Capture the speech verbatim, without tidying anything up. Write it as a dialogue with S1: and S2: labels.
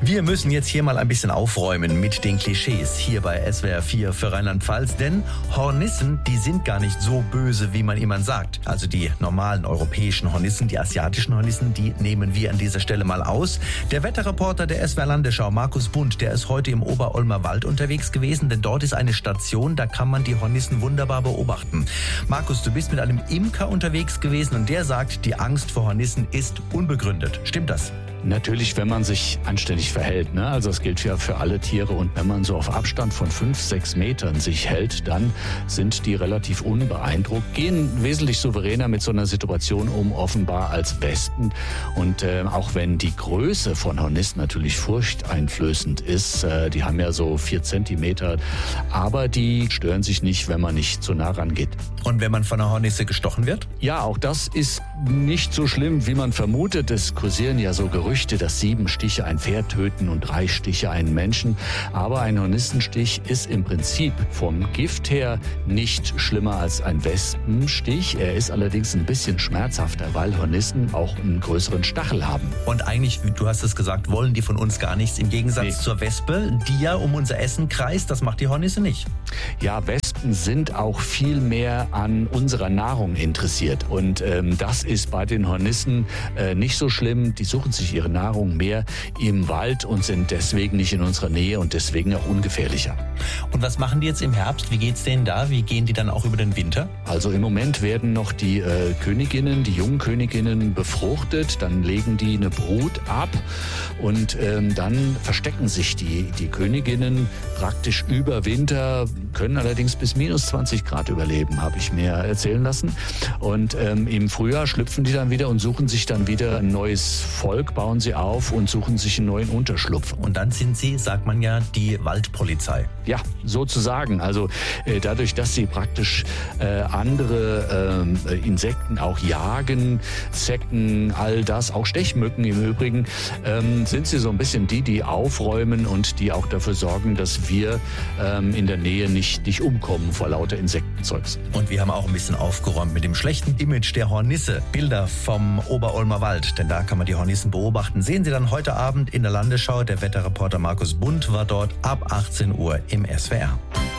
S1: Wir müssen jetzt hier mal ein bisschen aufräumen mit den Klischees hier bei S W R vier für Rheinland-Pfalz, denn Hornissen, die sind gar nicht so böse, wie man immer sagt. Also die normalen europäischen Hornissen, die asiatischen Hornissen, die nehmen wir an dieser Stelle mal aus. Der Wetterreporter der S W R Landesschau, Markus Bund, der ist heute im Oberolmer Wald unterwegs gewesen, denn dort ist eine Station, da kann man die Hornissen wunderbar beobachten. Markus, du bist mit einem Imker unterwegs gewesen und der sagt, die Angst vor Hornissen ist unbegründet. Stimmt das?
S2: Natürlich, wenn man sich anständig verhält, ne? Also das gilt ja für alle Tiere. Und wenn man so auf Abstand von fünf, sechs Metern sich hält, dann sind die relativ unbeeindruckt, gehen wesentlich souveräner mit so einer Situation um, offenbar als Wespen. Und äh, auch wenn die Größe von Hornissen natürlich furchteinflößend ist, äh, die haben ja so vier Zentimeter, aber die stören sich nicht, wenn man nicht zu nah rangeht.
S1: Und wenn man von einer Hornisse gestochen wird?
S2: Ja, auch das ist nicht so schlimm, wie man vermutet. Es kursieren ja so Gerüchte, dass sieben Stiche ein Pferd töten und drei Stiche einen Menschen. Aber ein Hornissenstich ist im Prinzip vom Gift her nicht schlimmer als ein Wespenstich. Er ist allerdings ein bisschen schmerzhafter, weil Hornissen auch einen größeren Stachel haben.
S1: Und eigentlich, du hast es gesagt, wollen die von uns gar nichts. Im Gegensatz
S2: Nee.
S1: zur Wespe, die ja um unser Essen kreist, das macht die Hornisse nicht.
S2: Ja, Wespen sind auch viel mehr an unserer Nahrung interessiert. Und ähm, das ist bei den Hornissen äh, nicht so schlimm. Die suchen sich ihre Nahrung mehr im Wald und sind deswegen nicht in unserer Nähe und deswegen auch ungefährlicher.
S1: Und was machen die jetzt im Herbst? Wie geht's denen da? Wie gehen die dann auch über den Winter?
S2: Also im Moment werden noch die äh, Königinnen, die jungen Königinnen befruchtet, dann legen die eine Brut ab und ähm, dann verstecken sich die, die Königinnen praktisch über Winter, können allerdings bis minus zwanzig Grad überleben, habe ich mir erzählen lassen. Und ähm, im Frühjahr schlüpfen die dann wieder und suchen sich dann wieder ein neues Volk, bauen sie auf und suchen sich einen neuen Unterschlupf.
S1: Und dann sind sie, sagt man ja, die Waldpolizei.
S2: Ja, sozusagen. Also äh, dadurch, dass sie praktisch äh, andere äh, Insekten auch jagen, Zecken, all das, auch Stechmücken im Übrigen, ähm, sind sie so ein bisschen die, die aufräumen und die auch dafür sorgen, dass wir ähm, in der Nähe nicht, nicht umkommen vor lauter Insektenzeugs.
S1: Und wir haben auch ein bisschen aufgeräumt mit dem schlechten Image der Hornisse. Bilder vom Oberolmer Wald, denn da kann man die Hornissen beobachten. Sehen Sie dann heute Abend in der Landesschau. Der Wetterreporter Markus Bund war dort ab achtzehn Uhr im S W R.